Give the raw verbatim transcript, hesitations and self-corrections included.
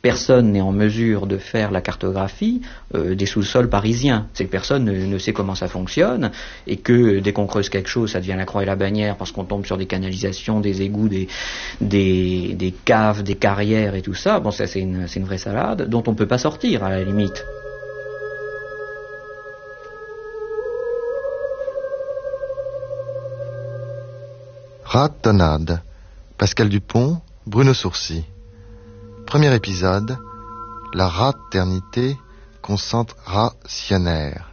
personne n'est en mesure de faire la cartographie euh, des sous-sols parisiens. C'est que personne ne, ne sait comment ça fonctionne, et que dès qu'on creuse quelque chose, ça devient la croix et la bannière, parce qu'on tombe sur des canalisations, des égouts, des, des, des caves, des carrières et tout ça. Bon, ça c'est une, c'est une vraie salade dont on ne peut pas sortir à la limite. Ratonnade. Pascal Dupont, Bruno Sourcy. Premier épisode, la raternité concentrationnaire.